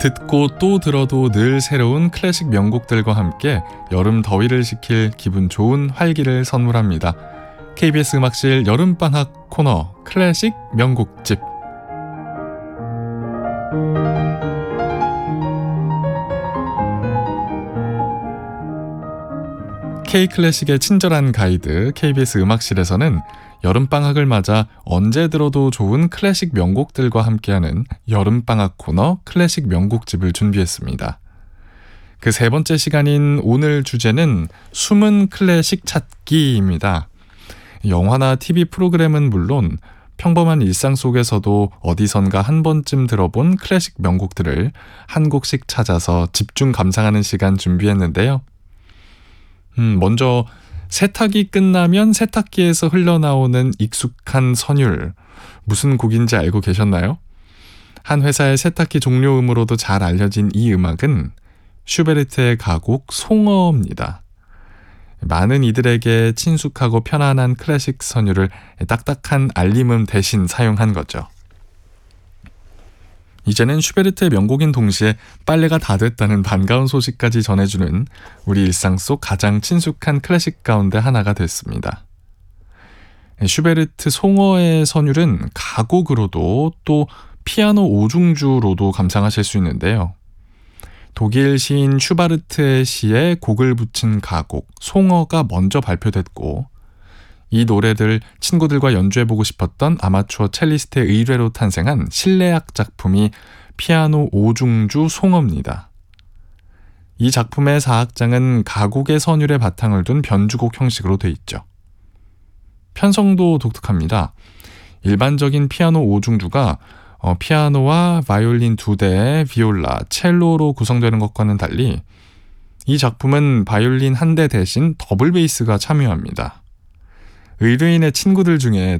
듣고 또 들어도 늘 새로운 클래식 명곡들과 함께 여름 더위를 식힐 기분 좋은 활기를 선물합니다. KBS 음악실 여름방학 코너 클래식 명곡집. K클래식의 친절한 가이드 KBS 음악실에서는 여름방학을 맞아 언제 들어도 좋은 클래식 명곡들과 함께하는 여름방학 코너 클래식 명곡집을 준비했습니다. 그 세 번째 시간인 오늘 주제는 숨은 클래식 찾기입니다. 영화나 TV 프로그램은 물론 평범한 일상 속에서도 어디선가 한 번쯤 들어본 클래식 명곡들을 한 곡씩 찾아서 집중 감상하는 시간 준비했는데요. 먼저 세탁이 끝나면 세탁기에서 흘러나오는 익숙한 선율, 무슨 곡인지 알고 계셨나요? 한 회사의 세탁기 종료음으로도 잘 알려진 이 음악은 슈베르트의 가곡 송어입니다. 많은 이들에게 친숙하고 편안한 클래식 선율을 딱딱한 알림음 대신 사용한 거죠. 이제는 슈베르트의 명곡인 동시에 빨래가 다 됐다는 반가운 소식까지 전해주는 우리 일상 속 가장 친숙한 클래식 가운데 하나가 됐습니다. 슈베르트 송어의 선율은 가곡으로도 또 피아노 오중주로도 감상하실 수 있는데요. 독일 시인 슈바르트의 시에 곡을 붙인 가곡 송어가 먼저 발표됐고, 이 노래들 친구들과 연주해보고 싶었던 아마추어 첼리스트의 의뢰로 탄생한 실내악 작품이 피아노 오중주 송어입니다. 이 작품의 사악장은 가곡의 선율에 바탕을 둔 변주곡 형식으로 돼 있죠. 편성도 독특합니다. 일반적인 피아노 오중주가 피아노와 바이올린 2대, 비올라, 첼로로 구성되는 것과는 달리 이 작품은 바이올린 1대 대신 더블 베이스가 참여합니다. 의뢰인의 친구들 중에